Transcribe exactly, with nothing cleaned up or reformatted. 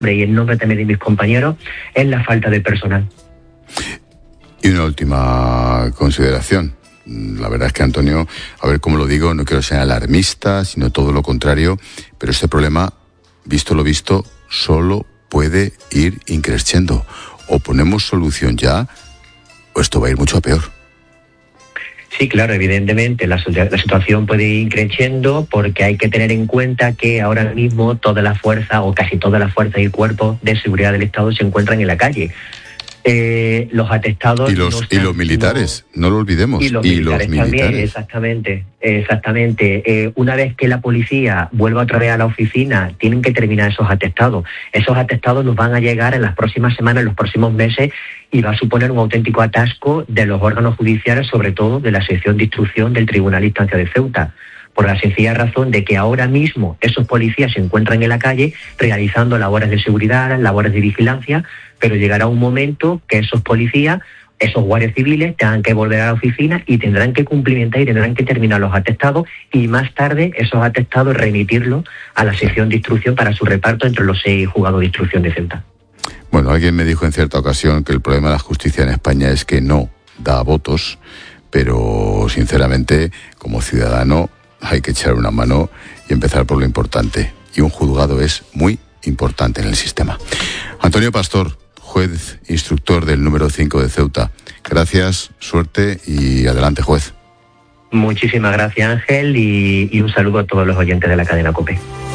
y en nombre también de mis compañeros, es la falta de personal. Y una última consideración. La verdad es que, Antonio, a ver cómo lo digo, no quiero ser alarmista, sino todo lo contrario, pero este problema, visto lo visto, solo puede ir increciendo. O ponemos solución ya, o esto va a ir mucho a peor. Sí, claro, evidentemente la, la situación puede ir creciendo porque hay que tener en cuenta que ahora mismo toda la fuerza o casi toda la fuerza y cuerpos de seguridad del Estado se encuentran en la calle. Eh, los atestados y los no y los militares, no, no lo olvidemos, y los y militares, los militares. También, exactamente, exactamente. Eh, una vez que la policía vuelva otra vez a la oficina, tienen que terminar esos atestados. Esos atestados nos van a llegar en las próximas semanas, en los próximos meses, y va a suponer un auténtico atasco de los órganos judiciales, sobre todo de la sección de instrucción del Tribunal de Instancia de Ceuta, por la sencilla razón de que ahora mismo esos policías se encuentran en la calle realizando labores de seguridad, labores de vigilancia, pero llegará un momento que esos policías, esos guardias civiles, tengan que volver a la oficina y tendrán que cumplimentar y tendrán que terminar los atestados y más tarde esos atestados remitirlos a la sección de instrucción para su reparto entre los seis juzgados de instrucción de Ceuta. Bueno, alguien me dijo en cierta ocasión que el problema de la justicia en España es que no da votos, pero sinceramente, como ciudadano, hay que echar una mano y empezar por lo importante. Y un juzgado es muy importante en el sistema. Antonio Pastor, juez instructor del número cinco de Ceuta. Gracias, suerte y adelante, juez. Muchísimas gracias, Ángel, y, y un saludo a todos los oyentes de la cadena COPE.